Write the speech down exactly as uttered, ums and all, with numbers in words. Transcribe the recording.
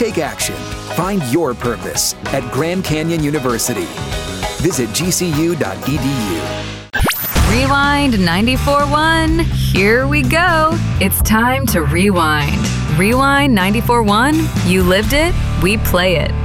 Take action. Find your purpose at Grand Canyon University. Visit g c u dot e d u. Rewind ninety-four point one. Here we go. It's time to rewind. Rewind ninety-four point one. You lived it, we play it.